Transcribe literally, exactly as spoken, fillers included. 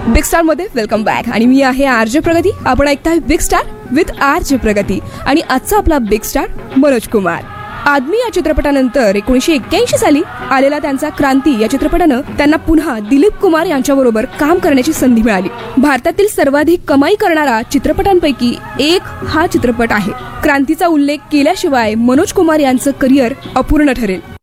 Big star मध्ये welcome back आणि मी आहे आरजे प्रगती. आपण ऐकताय बिग स्टार विथ आरजे प्रगती आणि आजचा आपला बिग स्टार मनोज कुमार. आदमी या चित्रपटानंतर एकोणीसशे एक्क्याऐंशी साली आलेला त्यांचा क्रांती या चित्रपटानं त्यांना पुन्हा दिलीप कुमार यांच्याबरोबर काम करण्याची संधी मिळाली. भारतातील सर्वाधिक कमाई करणारा चित्रपटांपैकी एक हा चित्रपट आहे. क्रांतीचा उल्लेख केल्याशिवाय मनोज कुमार यांचं करिअर अपूर्ण ठरेल.